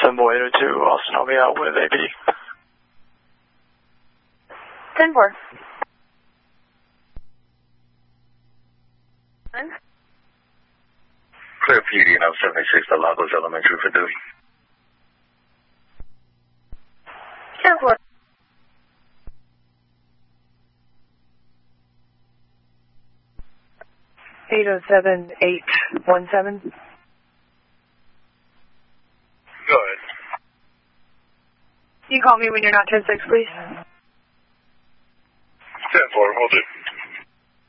Symbol 802, Austin, I'll be out with AB. 10-4. Clear PD now 76 to Lagos Elementary for duty. 10-4. 807-817. Go ahead. Can you call me when you're not 10-6, please?